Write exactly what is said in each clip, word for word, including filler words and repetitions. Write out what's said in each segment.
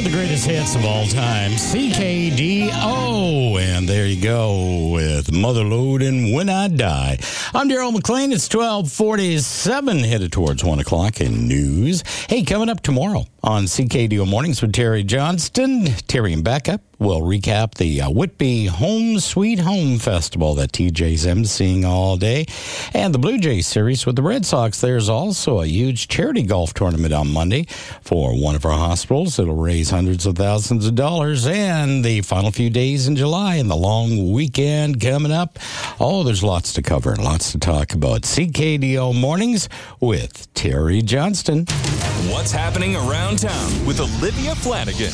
the greatest hits of all time, C K D O. And there you go with Motherlode and When I Die. I'm Daryl McLean. It's twelve forty-seven, headed towards one o'clock in news. Hey, coming up tomorrow on C K D O Mornings with Terry Johnston, Terry and Becca will recap the uh, Whitby Home Sweet Home Festival that T J's emceeing all day. And the Blue Jays series with the Red Sox. There's also a huge charity golf tournament on Monday for one of our hospitals. It'll raise hundreds of thousands of dollars. And the final few days in July and the long weekend coming up. Oh, there's lots to cover and lots to talk about. C K D O Mornings with Terry Johnston. What's happening around town with Olivia Flanagan?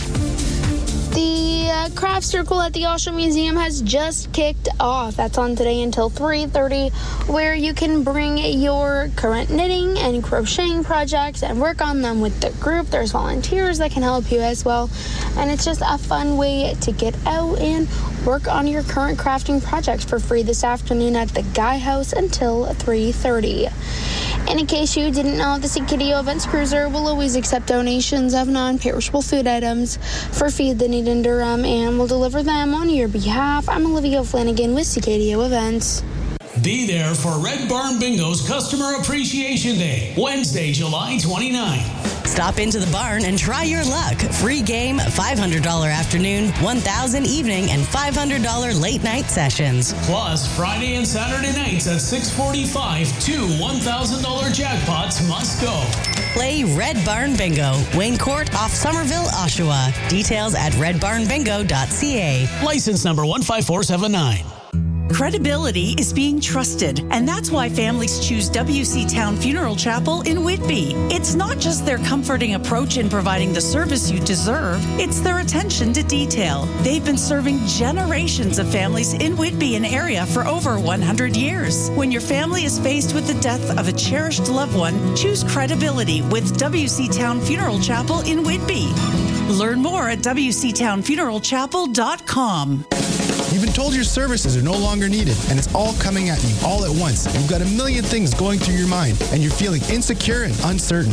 The uh, craft circle at the Oshawa Museum has just kicked off. That's on today until three thirty, where you can bring your current knitting and crocheting projects and work on them with the group. There's volunteers that can help you as well. And it's just a fun way to get out and work on your current crafting projects for free this afternoon at the Guy House until three thirty. And in case you didn't know, the C K D O Events Cruiser will always accept donations of non-perishable food items for Feed the Need in Durham and will deliver them on your behalf. I'm Olivia Flanagan with C K D O Events. Be there for Red Barn Bingo's Customer Appreciation Day, Wednesday, July twenty-ninth. Stop into the barn and try your luck. Free game, five hundred dollars afternoon, one thousand dollars evening, and five hundred dollars late night sessions. Plus, Friday and Saturday nights at six forty-five, two one thousand dollars jackpots must go. Play Red Barn Bingo, Wayne Court off Somerville, Oshawa. Details at red barn bingo dot c a. License number one five four seven nine. Credibility is being trusted, and that's why families choose W C Town Funeral Chapel in Whitby. It's not just their comforting approach in providing the service you deserve, it's their attention to detail. They've been serving generations of families in Whitby and area for over one hundred years. When your family is faced with the death of a cherished loved one, choose credibility with W C Town Funeral Chapel in Whitby. Learn more at w c town funeral chapel dot com. You've been told your services are no longer needed, and it's all coming at you all at once. You've got a million things going through your mind, and you're feeling insecure and uncertain.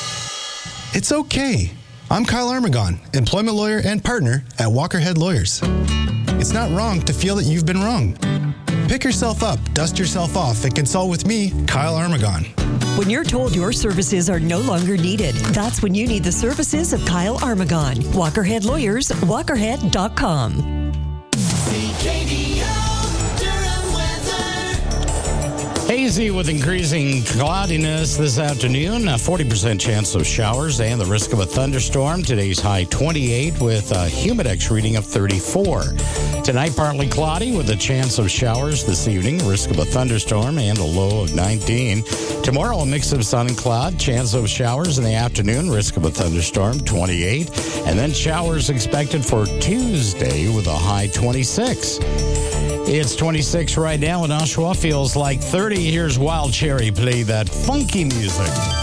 It's okay. I'm Kyle Armagon, employment lawyer and partner at Walkerhead Lawyers. It's not wrong to feel that you've been wrong. Pick yourself up, dust yourself off, and consult with me, Kyle Armagon. When you're told your services are no longer needed, that's when you need the services of Kyle Armagon. Walkerhead Lawyers, walkerhead dot com. Hazy with increasing cloudiness this afternoon, a forty percent chance of showers and the risk of a thunderstorm. Today's high twenty-eight with a humidex reading of thirty-four. Tonight, partly cloudy with a chance of showers this evening, risk of a thunderstorm and a low of nineteen. Tomorrow, a mix of sun and cloud, chance of showers in the afternoon, risk of a thunderstorm, twenty-eight. And then showers expected for Tuesday with a high twenty-six. It's twenty-six right now in Oshawa. Feels like thirty. Here's Wild Cherry play that funky music.